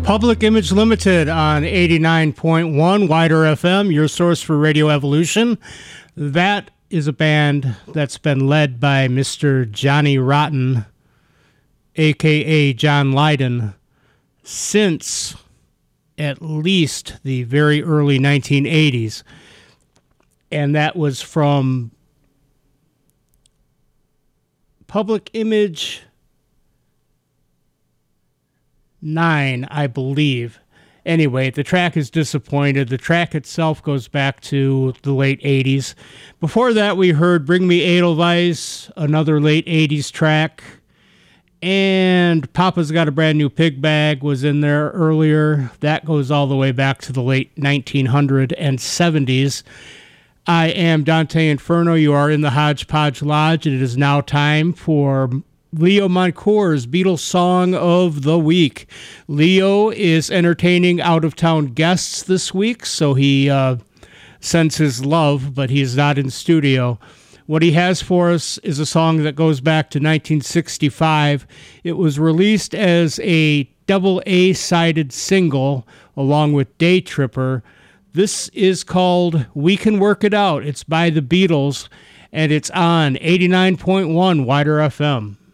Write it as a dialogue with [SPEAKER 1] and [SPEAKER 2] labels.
[SPEAKER 1] Public Image Limited on 89.1 Wider FM, your source for Radio Evolution. That is a band that's been led by Mr. Johnny Rotten, a.k.a. John Lydon, since at least the very early 1980s. And that was from Public Image 9, I believe. Anyway, the track is Disappointed. The track itself goes back to the late 80s. Before that, we heard Bring Me Edelweiss, another late 80s track. And Papa's Got a Brand New Pig Bag was in there earlier. That goes all the way back to the late 1970s. I am Dante Inferno. You are in the Hodgepodge Lodge, and it is now time for Leo Moncour's Beatles Song of the Week. Leo is entertaining out-of-town guests this week, so he sends his love, but he's not in studio. What he has for us is a song that goes back to 1965. It was released as a double A-sided single along with Day Tripper. This is called We Can Work It Out. It's by the Beatles, and it's on 89.1 Wider FM.